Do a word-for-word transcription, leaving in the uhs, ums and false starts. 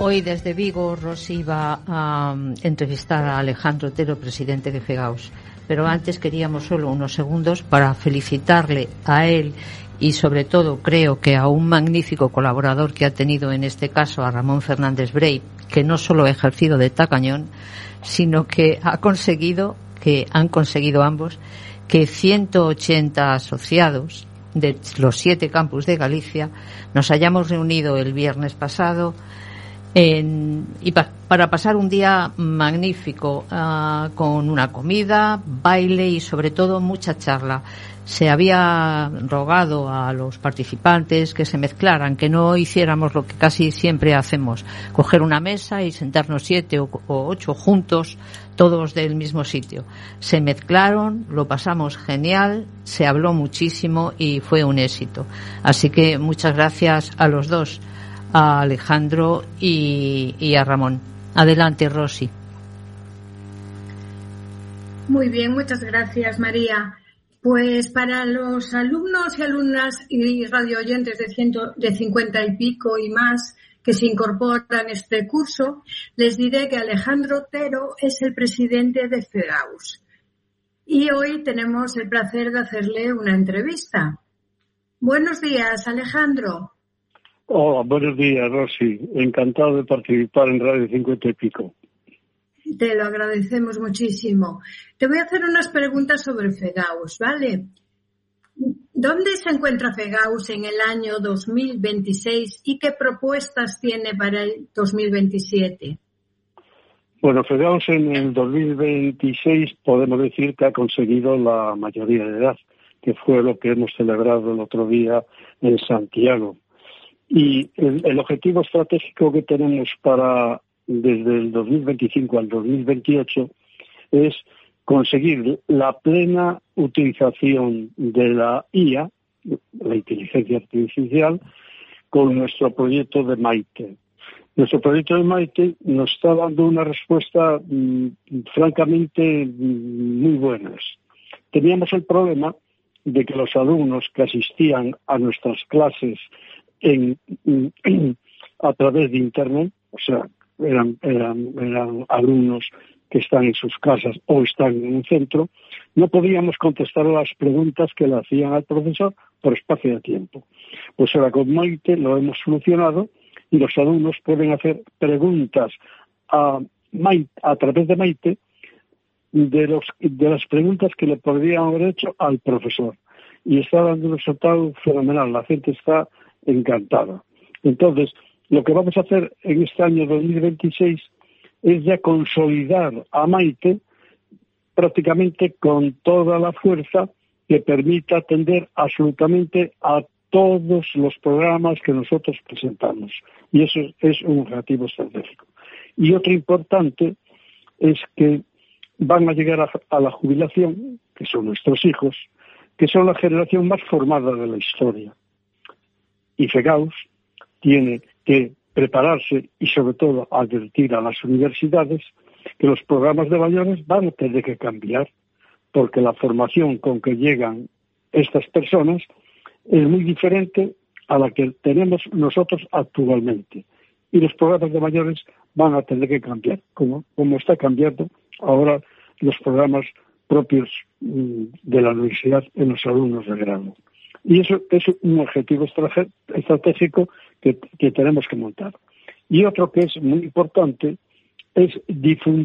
hoy desde Vigo Rosy va a um, entrevistar a Alejandro Otero, presidente de FEGAUS. Pero antes queríamos solo unos segundos para felicitarle a él y sobre todo creo que a un magnífico colaborador que ha tenido en este caso, a Ramón Fernández Brey, que no solo ha ejercido de tacañón, sino que ha conseguido, que han conseguido ambos, que ciento ochenta asociados de los siete campus de Galicia nos hayamos reunido el viernes pasado en, y pa, para pasar un día magnífico uh, con una comida, baile y sobre todo mucha charla. Se había rogado a los participantes que se mezclaran, que no hiciéramos lo que casi siempre hacemos, coger una mesa y sentarnos siete o, o ocho juntos, todos del mismo sitio. Se mezclaron, lo pasamos genial, se habló muchísimo y fue un éxito. Así que muchas gracias a los dos, a Alejandro y, y a Ramón. Adelante, Rosy. Muy bien, muchas gracias, María. Pues para los alumnos y alumnas y radioyentes de ciento, de cincuenta y pico y más que se incorporan a este curso, les diré que Alejandro Otero es el presidente de FEGAUS. Y hoy tenemos el placer de hacerle una entrevista. Buenos días, Alejandro. Hola, buenos días, Rosy. Encantado de participar en Radio cincuenta y pico. Te lo agradecemos muchísimo. Te voy a hacer unas preguntas sobre FEGAUS, ¿vale? ¿Dónde se encuentra FEGAUS en el año dos mil veintiséis y qué propuestas tiene para el dos mil veintisiete? Bueno, FEGAUS en el dos mil veintiséis podemos decir que ha conseguido la mayoría de edad, que fue lo que hemos celebrado el otro día en Santiago. Y el, el objetivo estratégico que tenemos para desde el dos mil veinticinco al dos mil veintiocho es conseguir la plena utilización de la I A, la inteligencia artificial, con nuestro proyecto de Maite. Nuestro proyecto de Maite nos está dando una respuesta mmm, francamente mmm, muy buenas. Teníamos el problema de que los alumnos que asistían a nuestras clases en, en, a través de Internet, o sea, eran, eran, eran alumnos que están en sus casas o están en un centro, no podíamos contestar las preguntas que le hacían al profesor por espacio de tiempo. Pues ahora con Maite lo hemos solucionado y los alumnos pueden hacer preguntas a, Maite, a través de Maite de, los, de las preguntas que le podrían haber hecho al profesor. Y está dando un resultado fenomenal, la gente está encantada. Entonces, lo que vamos a hacer en este año dos mil veintiséis es ya consolidar a Maite prácticamente con toda la fuerza que permita atender absolutamente a todos los programas que nosotros presentamos. Y eso es un objetivo estratégico. Y otro importante es que van a llegar a, a la jubilación, que son nuestros hijos, que son la generación más formada de la historia. Y FEGAUS tiene que prepararse y sobre todo advertir a las universidades que los programas de mayores van a tener que cambiar porque la formación con que llegan estas personas es muy diferente a la que tenemos nosotros actualmente y los programas de mayores van a tener que cambiar como, como está cambiando ahora los programas propios de la universidad en los alumnos de grado. Y eso es un objetivo estratégico que, que tenemos que montar. Y otro que es muy importante es difundir